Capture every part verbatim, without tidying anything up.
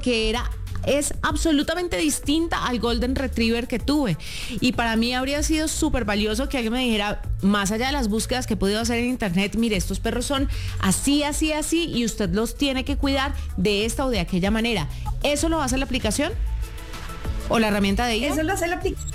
porque era es absolutamente distinta al Golden Retriever que tuve. Y para mí habría sido súper valioso que alguien me dijera, más allá de las búsquedas que he podido hacer en internet, mire, estos perros son así, así, así, y usted los tiene que cuidar de esta o de aquella manera. ¿Eso lo hace la aplicación? ¿O la herramienta de I A? Eso lo hace la aplicación.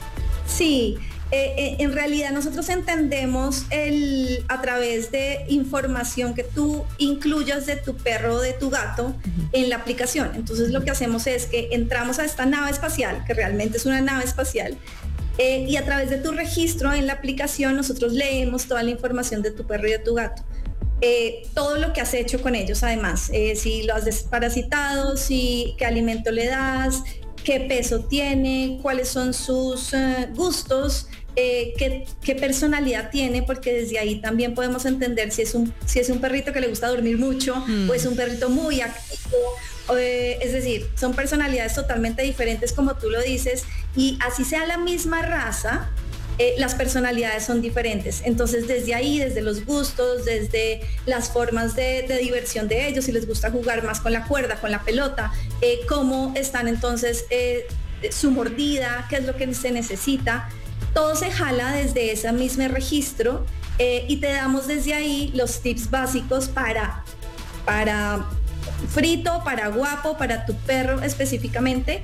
Sí. Eh, eh, en realidad nosotros entendemos el, a través de información que tú incluyas de tu perro o de tu gato uh-huh. en la aplicación. Entonces lo que hacemos es que entramos a esta nave espacial, que realmente es una nave espacial, eh, y a través de tu registro en la aplicación nosotros leemos toda la información de tu perro y de tu gato. Eh, todo lo que has hecho con ellos además, eh, si lo has desparasitado, si, qué alimento le das, qué peso tiene, cuáles son sus uh, gustos, eh, qué, qué personalidad tiene, porque desde ahí también podemos entender si es un, si es un perrito que le gusta dormir mucho mm. o es un perrito muy activo. Eh, es decir, son personalidades totalmente diferentes como tú lo dices, y así sea la misma raza, Eh, las personalidades son diferentes. Entonces desde ahí, desde los gustos, desde las formas de, de diversión de ellos, si les gusta jugar más con la cuerda, con la pelota, eh, cómo están entonces eh, su mordida, qué es lo que se necesita, todo se jala desde ese mismo registro eh, y te damos desde ahí los tips básicos para, para frito, para guapo, para tu perro específicamente.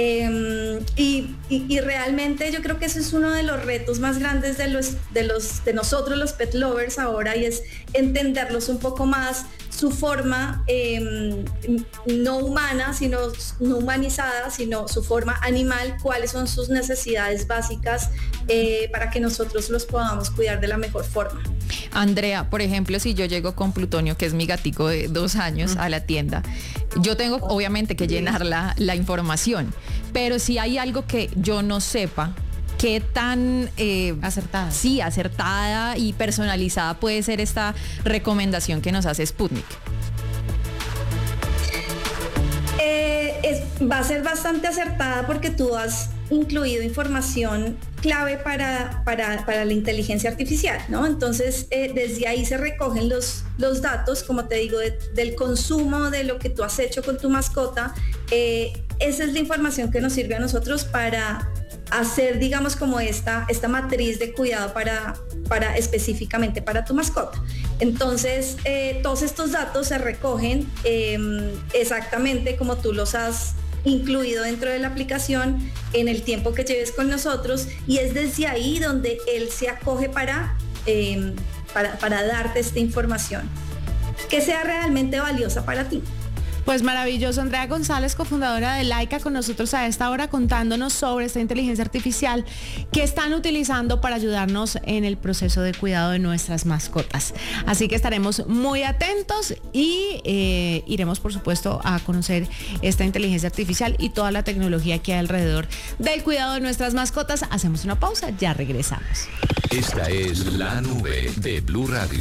Eh, y, y, y realmente yo creo que ese es uno de los retos más grandes de los, de los de nosotros los pet lovers ahora, y es entenderlos un poco más, su forma eh, no humana, sino no humanizada, sino su forma animal, cuáles son sus necesidades básicas eh, para que nosotros los podamos cuidar de la mejor forma. Andrea, por ejemplo, si yo llego con Plutonio, que es mi gatico de dos años, mm. a la tienda, yo tengo obviamente que llenar la, la información, pero si hay algo que yo no sepa, ¿qué tan eh, acertada? Sí, acertada y personalizada puede ser esta recomendación que nos hace Sputnik? Eh, es, va a ser bastante acertada porque tú has incluido información clave para, para, para la inteligencia artificial, ¿no? Entonces, eh, desde ahí se recogen los, los datos, como te digo, de, del consumo, de lo que tú has hecho con tu mascota. Eh, esa es la información que nos sirve a nosotros para hacer, digamos, como esta, esta matriz de cuidado para, para específicamente para tu mascota. Entonces, eh, todos estos datos se recogen eh, exactamente como tú los has incluido dentro de la aplicación en el tiempo que lleves con nosotros, y es desde ahí donde él se acoge para, eh, para, para darte esta información que sea realmente valiosa para ti. Pues maravilloso. Andrea González, cofundadora de Laika, con nosotros a esta hora contándonos sobre esta inteligencia artificial que están utilizando para ayudarnos en el proceso de cuidado de nuestras mascotas. Así que estaremos muy atentos y eh, iremos, por supuesto, a conocer esta inteligencia artificial y toda la tecnología que hay alrededor del cuidado de nuestras mascotas. Hacemos una pausa, ya regresamos. Esta es La Nube de Blue Radio.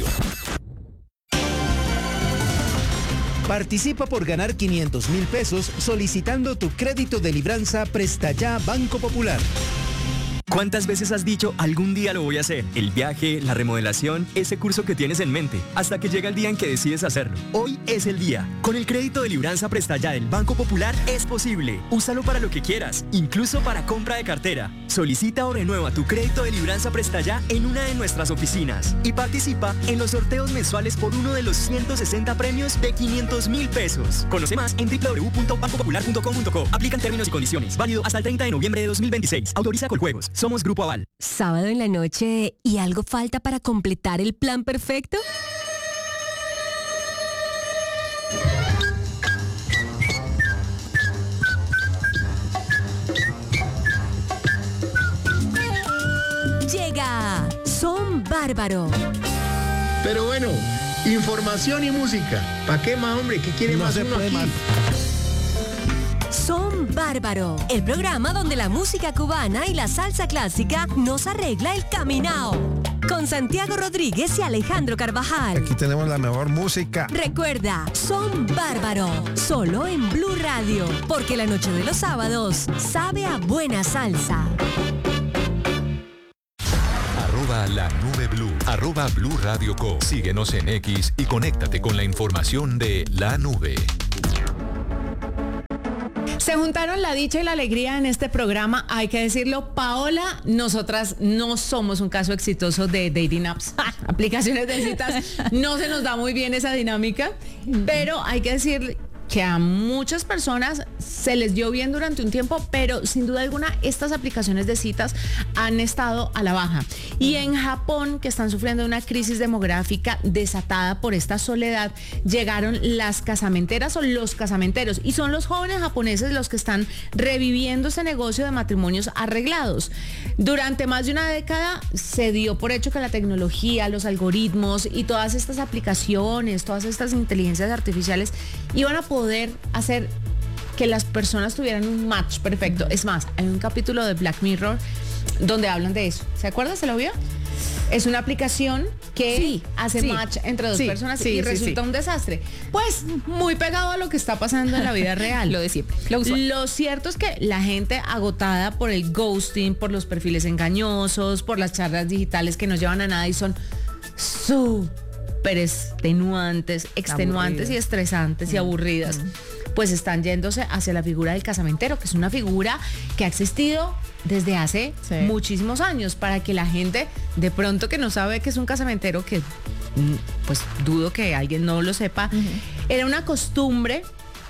Participa por ganar quinientos mil pesos solicitando tu crédito de libranza Presta Ya Banco Popular. ¿Cuántas veces has dicho algún día lo voy a hacer? El viaje, la remodelación, ese curso que tienes en mente, hasta que llega el día en que decides hacerlo. Hoy es el día. Con el crédito de libranza Presta Ya del Banco Popular es posible. Úsalo para lo que quieras, incluso para compra de cartera. Solicita o renueva tu crédito de libranza Presta Ya en una de nuestras oficinas y participa en los sorteos mensuales por uno de los ciento sesenta premios de quinientos mil pesos. Conoce más en doble u doble u doble u punto banco popular punto com punto co. Aplican términos y condiciones. Válido hasta el treinta de noviembre de dos mil veintiséis. Autoriza Coljuegos. Somos Grupo Aval. Sábado en la noche y algo falta para completar el plan perfecto. Llega Son Bárbaro. Pero bueno, información y música. ¿Para qué más, hombre? ¿Qué quiere no más se uno puede aquí? más. Son Bárbaro, el programa donde la música cubana y la salsa clásica nos arregla el caminao. Con Santiago Rodríguez y Alejandro Carvajal. Aquí tenemos la mejor música. Recuerda, Son Bárbaro, solo en Blue Radio, porque la noche de los sábados sabe a buena salsa. Arroba La Nube Blue, arroba Blue Radio Co. Síguenos en X y conéctate con la información de La Nube. Se juntaron la dicha y la alegría en este programa, hay que decirlo. Paola, nosotras no somos un caso exitoso de dating apps, aplicaciones de citas, no se nos da muy bien esa dinámica, pero hay que decir que a muchas personas se les dio bien durante un tiempo, pero sin duda alguna estas aplicaciones de citas han estado a la baja. Y en Japón, que están sufriendo una crisis demográfica desatada por esta soledad, llegaron las casamenteras o los casamenteros, y son los jóvenes japoneses los que están reviviendo este negocio de matrimonios arreglados. Durante más de una década se dio por hecho que la tecnología, los algoritmos y todas estas aplicaciones, todas estas inteligencias artificiales iban a poder poder hacer que las personas tuvieran un match perfecto. Es más, hay un capítulo de Black Mirror donde hablan de eso. ¿Se acuerdan? ¿Se lo vio? Es una aplicación que sí, hace sí, match entre dos sí, personas sí, y sí, resulta sí. un desastre. Pues muy pegado a lo que está pasando en la vida real. Lo de siempre. Lo, lo cierto es que la gente agotada por el ghosting, por los perfiles engañosos, por las charlas digitales que no llevan a nada y son súper extenuantes, extenuantes Aburrido. y estresantes mm. y aburridas, mm. pues están yéndose hacia la figura del casamentero, que es una figura que ha existido desde hace sí. muchísimos años, para que la gente de pronto que no sabe qué es un casamentero, que pues dudo que alguien no lo sepa, uh-huh. era una costumbre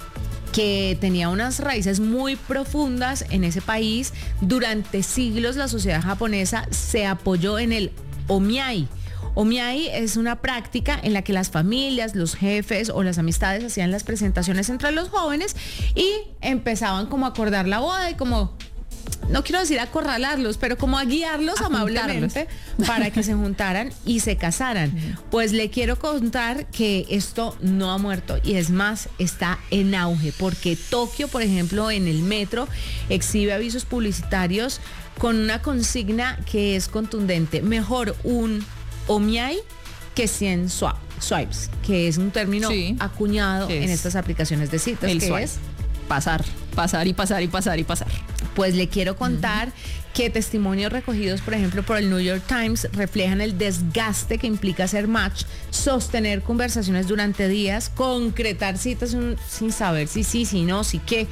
que tenía unas raíces muy profundas en ese país. Durante siglos la sociedad japonesa se apoyó en el omiai. Omiai es una práctica en la que las familias, los jefes o las amistades hacían las presentaciones entre los jóvenes y empezaban como a acordar la boda y como, no quiero decir acorralarlos, pero como a guiarlos a amablemente juntarlos. Para que se juntaran y se casaran. Pues le quiero contar que esto no ha muerto y es más, está en auge, porque Tokio, por ejemplo, en el metro exhibe avisos publicitarios con una consigna que es contundente: mejor un omiai que cien swipes, que es un término sí, acuñado en estas aplicaciones de citas. El que swipe. Es pasar, pasar y pasar y pasar y pasar. Pues le quiero contar uh-huh. que testimonios recogidos, por ejemplo, por el New York Times reflejan el desgaste que implica hacer match, sostener conversaciones durante días, concretar citas un, sin saber si sí, si no, si qué.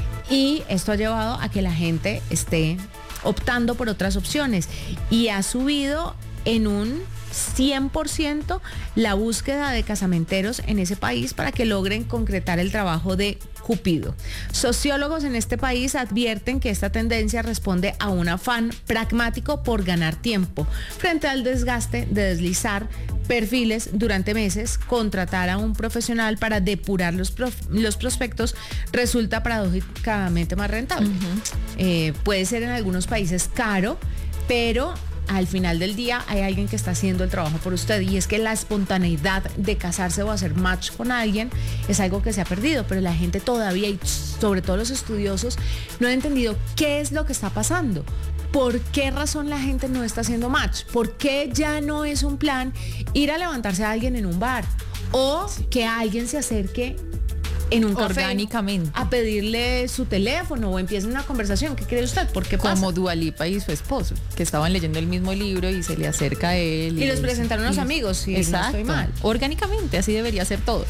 Y esto ha llevado a que la gente esté optando por otras opciones y ha subido en un cien por ciento la búsqueda de casamenteros en ese país para que logren concretar el trabajo de Cupido. Sociólogos en este país advierten que esta tendencia responde a un afán pragmático por ganar tiempo frente al desgaste de deslizar perfiles durante meses. Contratar a un profesional para depurar los, prof, los prospectos resulta paradójicamente más rentable. Uh-huh. Eh, puede ser en algunos países caro, pero al final del día hay alguien que está haciendo el trabajo por usted, y es que la espontaneidad de casarse o hacer match con alguien es algo que se ha perdido, pero la gente todavía, y sobre todo los estudiosos, no han entendido qué es lo que está pasando. ¿Por qué razón la gente no está haciendo match? ¿Por qué ya no es un plan ir a levantarse a alguien en un bar o que alguien se acerque en un café orgánicamente a pedirle su teléfono o empiecen una conversación? ¿Qué cree usted? ¿Por qué pasa? Como Dua Lipa y su esposo, que estaban leyendo el mismo libro y se le acerca a él. Y, y los presentaron unos amigos, si no estoy mal. Orgánicamente, así debería ser todo.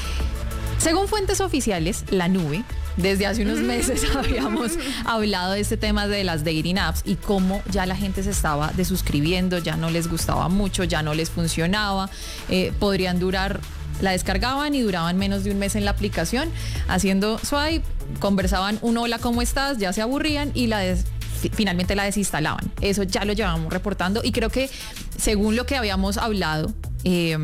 Según fuentes oficiales, la nube, desde hace unos meses habíamos hablado de este tema de las dating apps y cómo ya la gente se estaba desuscribiendo, ya no les gustaba mucho, ya no les funcionaba, eh, podrían durar... La descargaban y duraban menos de un mes en la aplicación, haciendo swipe, conversaban un hola, ¿cómo estás? Ya se aburrían y la des- finalmente la desinstalaban. Eso ya lo llevamos reportando y creo que según lo que habíamos hablado, eh,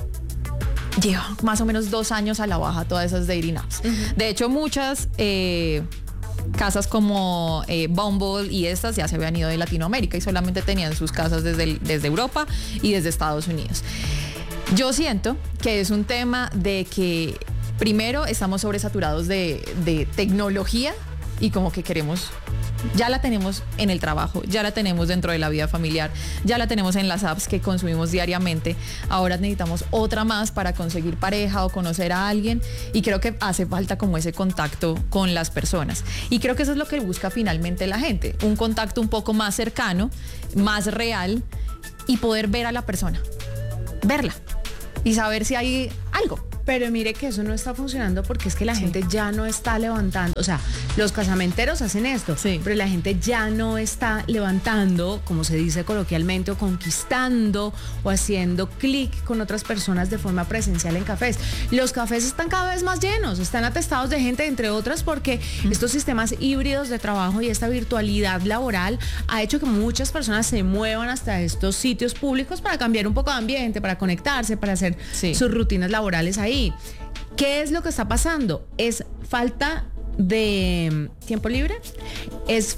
lleva más o menos dos años a la baja todas esas dating apps. Uh-huh. De hecho, muchas... Eh, casas como eh, Bumble y estas ya se habían ido de Latinoamérica y solamente tenían sus casas desde, el, desde Europa y desde Estados Unidos. Yo siento que es un tema de que primero estamos sobresaturados de, de tecnología y como que queremos, ya la tenemos en el trabajo, ya la tenemos dentro de la vida familiar, ya la tenemos en las apps que consumimos diariamente. Ahora necesitamos otra más para conseguir pareja o conocer a alguien y creo que hace falta como ese contacto con las personas. Y creo que eso es lo que busca finalmente la gente, un contacto un poco más cercano, más real y poder ver a la persona, verla y saber si hay algo. Pero mire que eso no está funcionando porque es que la Sí. gente ya no está levantando. O sea, los casamenteros hacen esto, Sí. pero la gente ya no está levantando, como se dice coloquialmente, o conquistando o haciendo clic con otras personas de forma presencial en cafés. Los cafés están cada vez más llenos, están atestados de gente, entre otras, porque mm. estos sistemas híbridos de trabajo y esta virtualidad laboral ha hecho que muchas personas se muevan hasta estos sitios públicos para cambiar un poco de ambiente, para conectarse, para hacer Sí. sus rutinas laborales ahí. ¿Qué es lo que está pasando? Es falta de tiempo libre, es